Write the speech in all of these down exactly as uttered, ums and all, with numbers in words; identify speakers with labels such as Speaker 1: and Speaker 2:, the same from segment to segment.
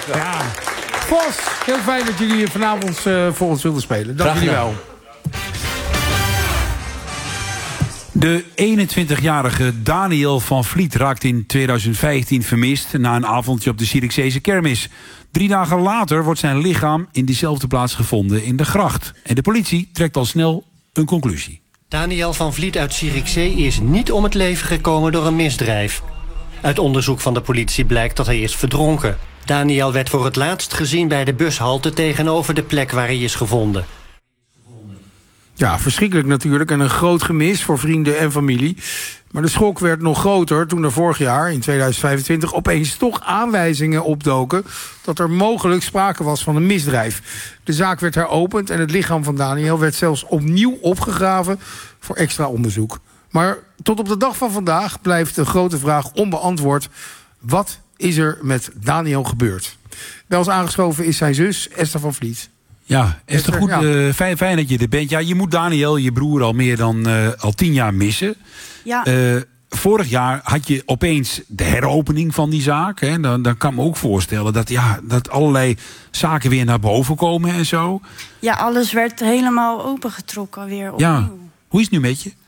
Speaker 1: Ja. Vos, heel fijn dat jullie vanavond uh, voor ons wilden spelen. Dank jullie wel.
Speaker 2: De eenentwintigjarige Daniel van Vliet raakt in tweeduizend vijftien vermist na een avondje op de Zierikzeese kermis. Drie dagen later wordt zijn lichaam in diezelfde plaats gevonden in de gracht. En de politie trekt al snel een conclusie.
Speaker 3: Daniel van Vliet uit Zierikzee is niet om het leven gekomen door een misdrijf. Uit onderzoek van de politie blijkt dat hij is verdronken. Daniel werd voor het laatst gezien bij de bushalte tegenover de plek waar hij is gevonden.
Speaker 1: Ja, verschrikkelijk natuurlijk en een groot gemis voor vrienden en familie. Maar de schok werd nog groter toen er vorig jaar, in tweeduizend vijfentwintig... opeens toch aanwijzingen opdoken dat er mogelijk sprake was van een misdrijf. De zaak werd heropend en het lichaam van Daniel werd zelfs opnieuw opgegraven voor extra onderzoek. Maar tot op de dag van vandaag blijft de grote vraag onbeantwoord: wat is er met Daniel gebeurd? Bij ons aangeschoven is zijn zus Esther van Vliet.
Speaker 2: Ja, Esther, goed, ja. Uh, fijn, fijn dat je er bent. Ja, je moet Daniel, je broer, al meer dan uh, al tien jaar missen.
Speaker 4: Ja.
Speaker 2: Uh, vorig jaar had je opeens de heropening van die zaak. Hè. Dan, dan kan ik me ook voorstellen dat, ja, dat allerlei zaken weer naar boven komen en zo.
Speaker 4: Ja, alles werd helemaal opengetrokken weer opnieuw.
Speaker 2: Ja. Hoe is het nu met je?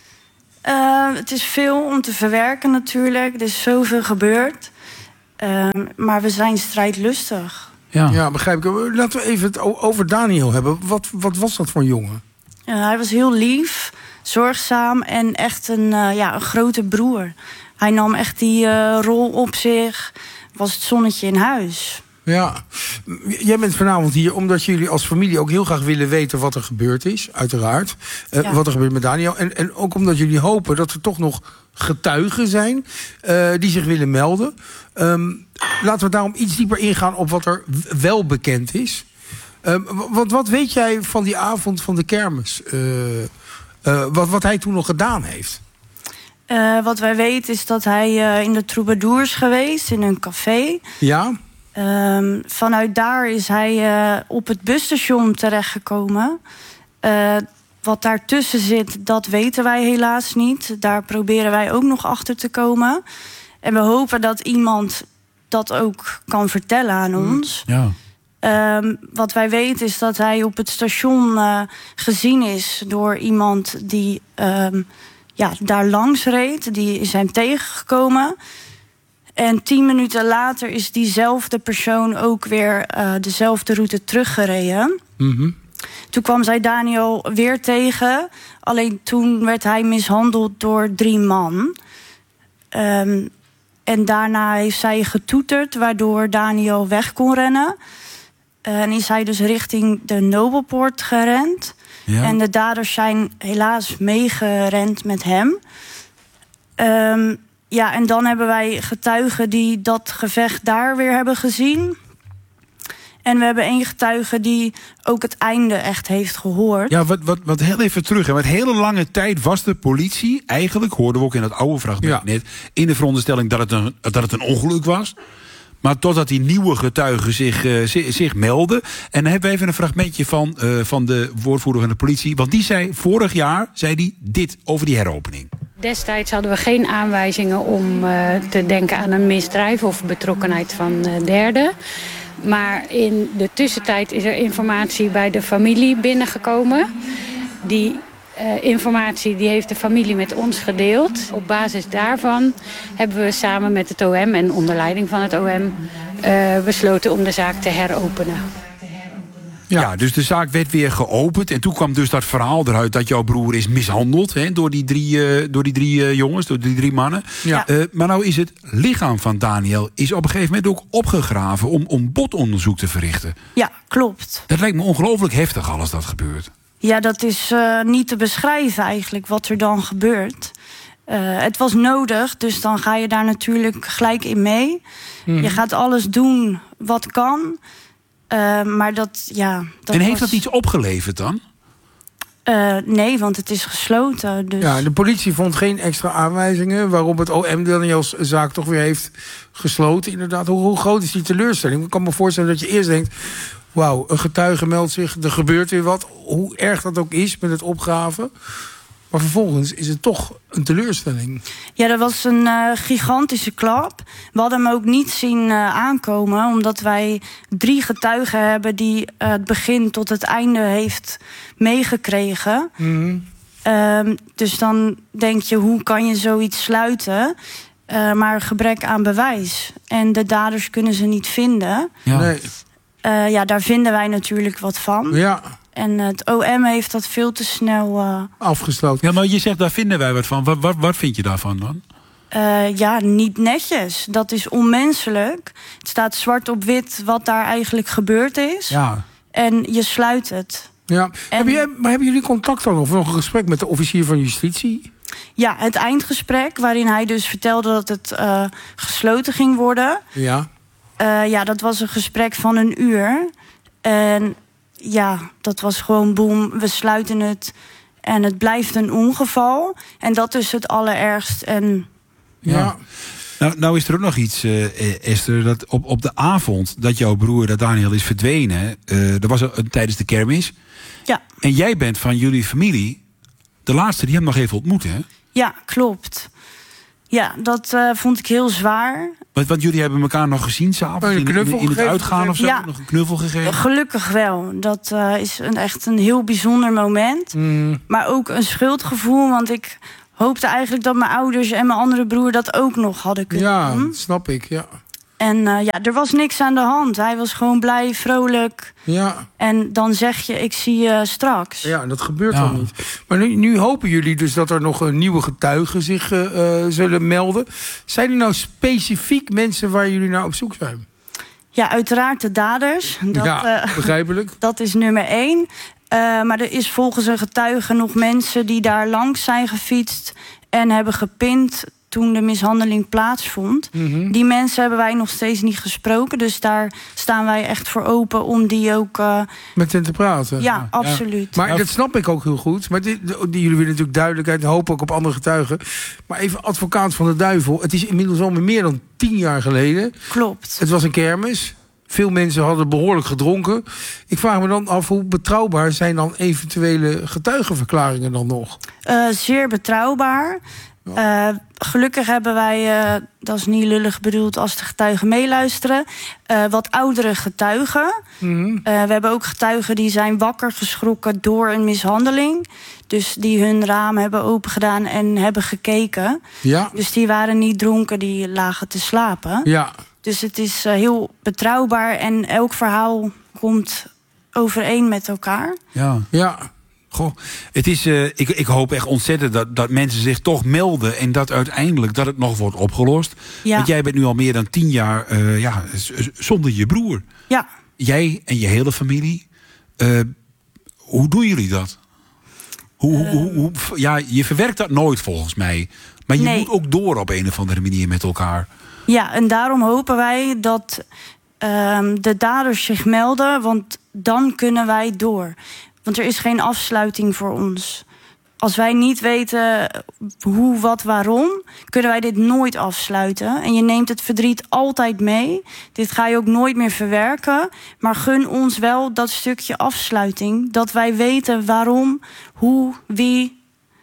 Speaker 4: Uh, het is veel om te verwerken natuurlijk. Er is zoveel gebeurd. Uh, maar we zijn strijdlustig.
Speaker 1: Ja. ja, begrijp ik. Laten we even het over Daniel hebben. Wat, wat was dat voor een jongen?
Speaker 4: Uh, hij was heel lief, zorgzaam en echt een, uh, ja, een grote broer. Hij nam echt die uh, rol op zich. Was het zonnetje in huis.
Speaker 1: Ja, jij bent vanavond hier omdat jullie als familie ook heel graag willen weten wat er gebeurd is, uiteraard. Uh, ja. Wat er gebeurt met Daniel. En, en ook omdat jullie hopen dat er toch nog getuigen zijn uh, die zich willen melden. Um, laten we daarom iets dieper ingaan op wat er wel bekend is. Um, wat, wat weet jij van die avond van de kermis? Uh, uh, wat, wat hij toen nog gedaan heeft?
Speaker 4: Uh, wat wij weten is dat hij uh, in de Troubadours geweest, in een café.
Speaker 1: Ja.
Speaker 4: Um, vanuit daar is hij uh, op het busstation terechtgekomen. Uh, wat daartussen zit, dat weten wij helaas niet. Daar proberen wij ook nog achter te komen. En we hopen dat iemand dat ook kan vertellen aan ons.
Speaker 2: Ja.
Speaker 4: Um, wat wij weten is dat hij op het station uh, gezien is door iemand die um, ja, daar langs reed. Die is hem tegengekomen. En tien minuten later is diezelfde persoon ook weer uh, dezelfde route teruggereden.
Speaker 1: Mm-hmm.
Speaker 4: Toen kwam zij Daniel weer tegen. Alleen toen werd hij mishandeld door drie man. Um, en daarna heeft zij getoeterd, waardoor Daniel weg kon rennen. Uh, en is hij dus richting de Nobelpoort gerend.
Speaker 2: Ja.
Speaker 4: En de daders zijn helaas meegerend met hem. Um, Ja, en dan hebben wij getuigen die dat gevecht daar weer hebben gezien. En we hebben één getuige die ook het einde echt heeft gehoord.
Speaker 2: Ja, wat, wat, wat heel even terug. Hè. Wat hele lange tijd was de politie, eigenlijk hoorden we ook in het oude fragment
Speaker 1: ja.
Speaker 2: net, in de veronderstelling dat het een, dat het een ongeluk was. Maar totdat die nieuwe getuigen zich, uh, zich, zich melden. En dan hebben we even een fragmentje van, uh, van de woordvoerder van de politie. Want die zei, vorig jaar zei die dit over die heropening.
Speaker 5: Destijds hadden we geen aanwijzingen om uh, te denken aan een misdrijf of betrokkenheid van uh, derden. Maar in de tussentijd is er informatie bij de familie binnengekomen. Die uh, informatie die heeft de familie met ons gedeeld. Op basis daarvan hebben we samen met het O M en onder leiding van het O M uh, besloten om de zaak te heropenen.
Speaker 2: Ja. ja, dus de zaak werd weer geopend. En toen kwam dus dat verhaal eruit dat jouw broer is mishandeld. Hè, door die drie, uh, door die drie uh, jongens, door die drie mannen.
Speaker 1: Ja.
Speaker 2: Uh, maar nou is het lichaam van Daniel is op een gegeven moment ook opgegraven om, om botonderzoek te verrichten.
Speaker 4: Ja, klopt.
Speaker 2: Dat lijkt me ongelooflijk heftig als dat gebeurt.
Speaker 4: Ja, dat is uh, niet te beschrijven eigenlijk wat er dan gebeurt. Uh, het was nodig, dus dan ga je daar natuurlijk gelijk in mee. Mm. Je gaat alles doen wat kan. Uh, maar dat, ja... Dat
Speaker 2: en heeft
Speaker 4: was...
Speaker 2: dat iets opgeleverd dan?
Speaker 4: Uh, nee, want het is gesloten. Dus...
Speaker 1: Ja, de politie vond geen extra aanwijzingen, waarop het O M Daniels zaak toch weer heeft gesloten. Inderdaad, hoe, hoe groot is die teleurstelling? Ik kan me voorstellen dat je eerst denkt, wauw, een getuige meldt zich, er gebeurt weer wat. Hoe erg dat ook is met het opgraven. Maar vervolgens is het toch een teleurstelling.
Speaker 4: Ja, dat was een uh, gigantische klap. We hadden hem ook niet zien uh, aankomen, omdat wij drie getuigen hebben die uh, het begin tot het einde heeft meegekregen. Mm-hmm. Um, dus dan denk je, hoe kan je zoiets sluiten? Uh, maar gebrek aan bewijs. En de daders kunnen ze niet vinden.
Speaker 1: Ja, nee.
Speaker 4: uh, ja daar vinden wij natuurlijk wat van.
Speaker 1: Ja.
Speaker 4: En het O M heeft dat veel te snel uh,
Speaker 1: afgesloten.
Speaker 2: Ja, maar je zegt, daar vinden wij wat van. Wat, wat, wat vind je daarvan dan?
Speaker 4: Uh, ja, niet netjes. Dat is onmenselijk. Het staat zwart op wit wat daar eigenlijk gebeurd is.
Speaker 2: Ja.
Speaker 4: En je sluit het.
Speaker 1: Ja.
Speaker 4: En,
Speaker 1: Heb je, maar hebben jullie contact dan of nog een gesprek met de officier van justitie?
Speaker 4: Ja, het eindgesprek waarin hij dus vertelde dat het uh, gesloten ging worden.
Speaker 1: Ja.
Speaker 4: Uh, ja, dat was een gesprek van een uur. En ja, dat was gewoon boem, we sluiten het. En het blijft een ongeval. En dat is het allerergst. En
Speaker 1: ja. ja.
Speaker 2: Nou, nou is er ook nog iets, uh, Esther, dat op, op de avond dat jouw broer, dat Daniel, is verdwenen, uh, dat was uh, tijdens de kermis.
Speaker 4: Ja.
Speaker 2: En jij bent van jullie familie de laatste die hem nog even ontmoet, hè?
Speaker 4: Ja, klopt. Ja, dat uh, vond ik heel zwaar.
Speaker 2: Want, want jullie hebben elkaar nog gezien s'avonds in, in, in het uitgaan of zo?
Speaker 4: Ja.
Speaker 2: Nog een knuffel gegeven?
Speaker 4: Gelukkig wel. Dat uh, is een, echt een heel bijzonder moment.
Speaker 1: Mm.
Speaker 4: Maar ook een schuldgevoel, want ik hoopte eigenlijk dat mijn ouders en mijn andere broer dat ook nog hadden kunnen
Speaker 1: ja,
Speaker 4: doen.
Speaker 1: Ja, snap ik, ja.
Speaker 4: En uh, ja, er was niks aan de hand. Hij was gewoon blij, vrolijk.
Speaker 1: Ja.
Speaker 4: En dan zeg je, ik zie je straks.
Speaker 1: Ja, dat gebeurt
Speaker 2: ja.
Speaker 1: dan niet. Maar nu, nu hopen jullie dus dat er nog uh, nieuwe getuigen zich uh, uh, zullen melden. Zijn er nou specifiek mensen waar jullie naar op zoek zijn?
Speaker 4: Ja, uiteraard de daders. Dat,
Speaker 1: ja,
Speaker 4: uh,
Speaker 1: begrijpelijk.
Speaker 4: Dat is nummer één. Uh, maar er is volgens een getuige nog mensen die daar langs zijn gefietst en hebben gepind toen de mishandeling plaatsvond.
Speaker 1: Mm-hmm.
Speaker 4: Die mensen hebben wij nog steeds niet gesproken. Dus daar staan wij echt voor open om die ook Uh,
Speaker 1: met hen te praten.
Speaker 4: Ja, ja. absoluut.
Speaker 1: Maar dat snap ik ook heel goed. Maar die, die, jullie willen natuurlijk duidelijkheid en hopen ook op andere getuigen. Maar even advocaat van de duivel. Het is inmiddels al meer dan tien jaar geleden.
Speaker 4: Klopt.
Speaker 1: Het was een kermis. Veel mensen hadden behoorlijk gedronken. Ik vraag me dan af, hoe betrouwbaar zijn dan eventuele getuigenverklaringen dan nog?
Speaker 4: Uh, zeer betrouwbaar. Uh, gelukkig hebben wij, uh, dat is niet lullig bedoeld als de getuigen meeluisteren, uh, wat oudere getuigen.
Speaker 1: Mm-hmm.
Speaker 4: Uh, we hebben ook getuigen die zijn wakker geschrokken door een mishandeling. Dus die hun raam hebben opengedaan en hebben gekeken.
Speaker 1: Ja.
Speaker 4: Dus die waren niet dronken, die lagen te slapen.
Speaker 1: Ja.
Speaker 4: Dus het is uh, heel betrouwbaar en elk verhaal komt overeen met elkaar.
Speaker 2: Ja.
Speaker 1: Ja.
Speaker 2: Goh, het is, uh, ik, ik hoop echt ontzettend dat, dat mensen zich toch melden en dat uiteindelijk dat het nog wordt opgelost.
Speaker 4: Ja.
Speaker 2: Want jij bent nu al meer dan tien jaar uh, ja, z- zonder je broer.
Speaker 4: Ja.
Speaker 2: Jij en je hele familie. Uh, hoe doen jullie dat? Hoe, uh, hoe, hoe, ja, je verwerkt dat nooit volgens mij. Maar je
Speaker 4: nee.
Speaker 2: moet ook door op een of andere manier met elkaar.
Speaker 4: Ja, en daarom hopen wij dat uh, de daders zich melden, want dan kunnen wij door. Want er is geen afsluiting voor ons. Als wij niet weten hoe, wat, waarom, kunnen wij dit nooit afsluiten. En je neemt het verdriet altijd mee. Dit ga je ook nooit meer verwerken. Maar gun ons wel dat stukje afsluiting. Dat wij weten waarom, hoe, wie.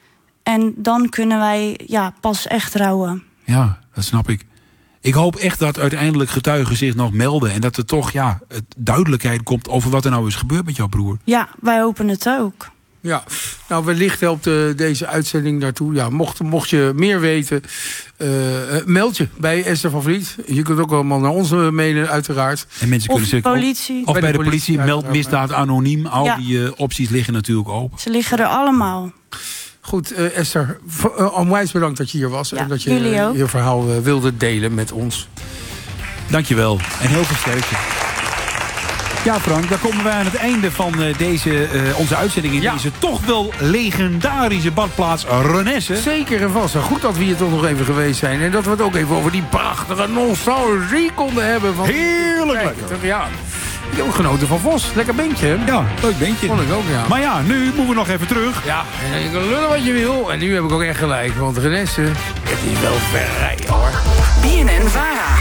Speaker 4: En dan kunnen wij ja, pas echt rouwen.
Speaker 2: Ja, dat snap ik. Ik hoop echt dat uiteindelijk getuigen zich nog melden. En dat er toch ja, duidelijkheid komt over wat er nou is gebeurd met jouw broer.
Speaker 4: Ja, wij hopen het ook.
Speaker 1: Ja, nou wellicht helpt uh, deze uitzending daartoe. Ja, mocht, mocht je meer weten, uh, uh, meld je bij Esther van Vliet. Je kunt ook allemaal naar ons mailen, uiteraard.
Speaker 2: En mensen
Speaker 4: of
Speaker 2: kunnen zich
Speaker 4: politie.
Speaker 2: Ook, of bij, bij de, de politie, politie meld misdaad anoniem. Al
Speaker 4: ja.
Speaker 2: die uh, opties liggen natuurlijk open.
Speaker 4: Ze liggen er allemaal.
Speaker 1: Goed, uh, Esther, uh, onwijs bedankt dat je hier was.
Speaker 4: Ja,
Speaker 1: en dat je
Speaker 4: uh,
Speaker 1: je verhaal uh, wilde delen met ons.
Speaker 2: Dankjewel en heel veel sterkte. Ja, Frank, dan komen wij aan het einde van uh, deze, uh, onze uitzending in ja. deze toch wel legendarische badplaats Renesse.
Speaker 1: Zeker en vast. Goed dat we hier toch nog even geweest zijn. En dat we het ook even over die prachtige nostalgie konden hebben. Van
Speaker 2: heerlijk lekker.
Speaker 1: Ja. Ik heb ook genoten van Vos. Lekker beentje, hè?
Speaker 2: Ja, leuk beentje.
Speaker 1: Vond ik ook, ja.
Speaker 2: Maar ja, nu moeten we nog even terug.
Speaker 1: Ja, en je kan lullen wat je wil. En nu heb ik ook echt gelijk. Want Renesse, het is wel ver rijden, hoor.
Speaker 6: B N N Vara.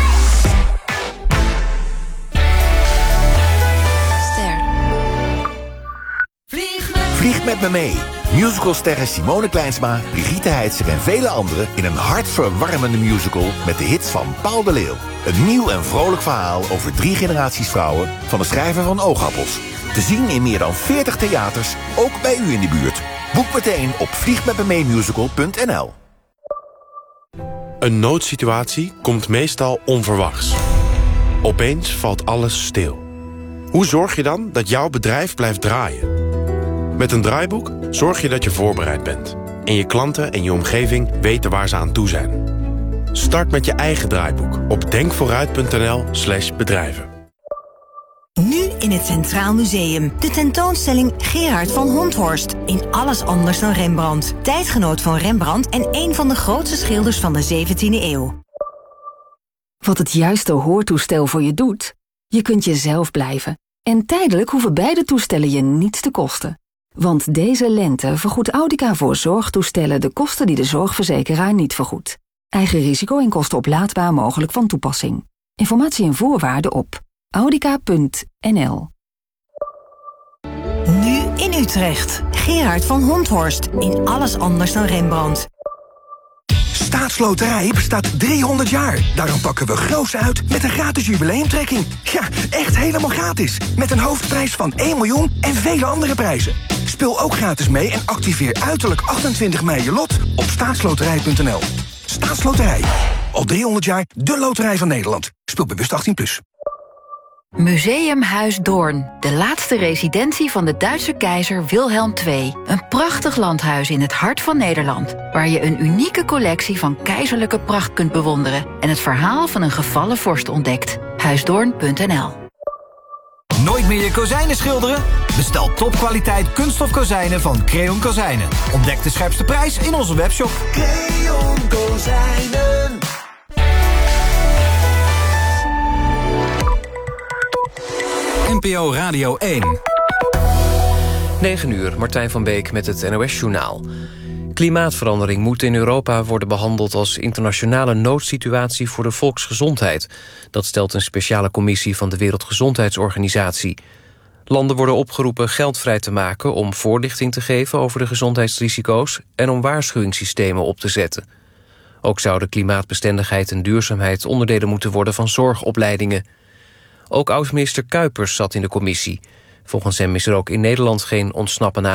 Speaker 7: Vlieg met met me mee. Musicalsterren Simone Kleinsma, Brigitte Heitzer en vele anderen... in een hartverwarmende musical met de hits van Paul de Leeuw. Een nieuw en vrolijk verhaal over drie generaties vrouwen... van de schrijver van Oogappels. Te zien in meer dan veertig theaters, ook bij u in de buurt. Boek meteen op vliegmetmemeemusical punt n l.
Speaker 8: Een noodsituatie komt meestal onverwachts. Opeens valt alles stil. Hoe zorg je dan dat jouw bedrijf blijft draaien? Met een draaiboek zorg je dat je voorbereid bent. En je klanten en je omgeving weten waar ze aan toe zijn. Start met je eigen draaiboek op denkvooruit punt n l slash bedrijven.
Speaker 9: Nu in het Centraal Museum. De tentoonstelling Gerard van Honthorst. In alles anders dan Rembrandt. Tijdgenoot van Rembrandt en een van de grootste schilders van de zeventiende eeuw.
Speaker 10: Wat het juiste hoortoestel voor je doet? Je kunt jezelf blijven. En tijdelijk hoeven beide toestellen je niets te kosten. Want deze lente vergoedt Audica voor zorgtoestellen de kosten die de zorgverzekeraar niet vergoedt. Eigen risico en kosten oplaadbaar mogelijk van toepassing. Informatie en voorwaarden op audica punt n l.
Speaker 9: Nu in Utrecht. Gerard van Honthorst. In alles anders dan Rembrandt.
Speaker 11: Staatsloterij bestaat driehonderd jaar. Daarom pakken we groots uit met een gratis jubileumtrekking. Ja, echt helemaal gratis. Met een hoofdprijs van één miljoen en vele andere prijzen. Speel ook gratis mee en activeer uiterlijk achtentwintig mei je lot op staatsloterij punt n l. Staatsloterij. Al driehonderd jaar de loterij van Nederland. Speel bewust achttien plus.
Speaker 12: Museumhuis Doorn, de laatste residentie van de Duitse keizer Wilhelm de Tweede. Een prachtig landhuis in het hart van Nederland, waar je een unieke collectie van keizerlijke pracht kunt bewonderen en het verhaal van een gevallen vorst ontdekt. huisdoorn punt n l.
Speaker 13: Nooit meer je kozijnen schilderen? Bestel topkwaliteit kunststof kozijnen van Creon Kozijnen. Ontdek de scherpste prijs in onze webshop.
Speaker 14: Creon Kozijnen.
Speaker 13: N P O Radio één.
Speaker 15: negen uur, Martijn van Beek met het N O S-journaal. Klimaatverandering moet in Europa worden behandeld als internationale noodsituatie voor de volksgezondheid. Dat stelt een speciale commissie van de Wereldgezondheidsorganisatie. Landen worden opgeroepen geld vrij te maken om voorlichting te geven over de gezondheidsrisico's en om waarschuwingssystemen op te zetten. Ook zouden klimaatbestendigheid en duurzaamheid onderdelen moeten worden van zorgopleidingen. Ook oud-minister Kuipers zat in de commissie. Volgens hem is er ook in Nederland geen ontsnappen aan